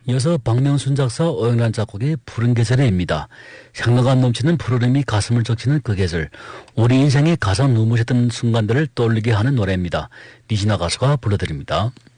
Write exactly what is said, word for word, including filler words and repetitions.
이어서 박명순 작사, 오영란 작곡의 푸른 계절에입니다. 향락감 넘치는 푸르름이 가슴을 적시는 그 계절, 우리 인생의 가장 눈부셨던 순간들을 떠올리게 하는 노래입니다. 니시나 가수가 불러드립니다.